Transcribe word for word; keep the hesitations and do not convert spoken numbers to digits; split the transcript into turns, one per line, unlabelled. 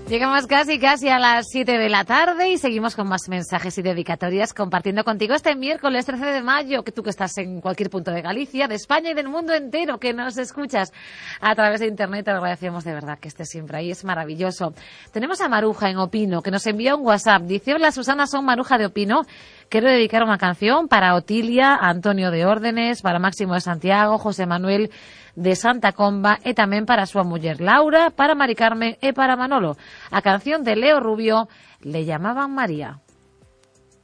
Llegamos casi, casi a las siete de la tarde y seguimos con más mensajes y dedicatorias compartiendo contigo este miércoles trece de mayo, que tú que estás en cualquier punto de Galicia, de España y del mundo entero, que nos escuchas a través de internet. Te agradecemos de verdad que estés siempre ahí, es maravilloso. Tenemos a Maruja en Opino, que nos envía un WhatsApp. Dice: hola Susana, son Maruja de Opino. Quiero dedicar una canción para Otilia, Antonio de Órdenes, para Máximo de Santiago, José Manuel de Santa Comba e tamén para a súa muller Laura, para Mari Carmen e para Manolo. A canción de Leo Rubio, Le llamaban María.